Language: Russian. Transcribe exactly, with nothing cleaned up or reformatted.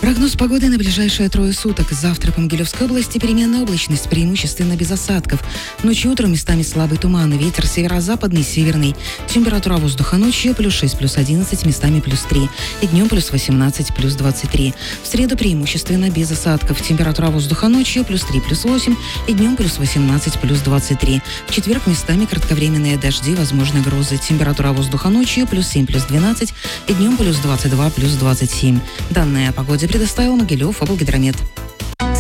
Прогноз погоды на ближайшие трое суток. Завтра по Могилевской области переменная облачность, преимущественно без осадков. Ночью и утром местами слабый туман, ветер северо-западный, северный. Температура воздуха ночью плюс шесть, плюс одиннадцать, местами плюс три. И днем плюс восемнадцать, плюс двадцать три. В среду преимущественно без осадков. Температура воздуха ночью плюс три, плюс восемь. И днем плюс восемнадцать, плюс двадцать три. В четверг местами кратковременные дожди, возможны грозы. Температура воздуха ночью плюс семь, плюс двенадцать. И днем плюс двадцать два, плюс двадцать семь. Данные о погоде предоставил Могилев облгидромет.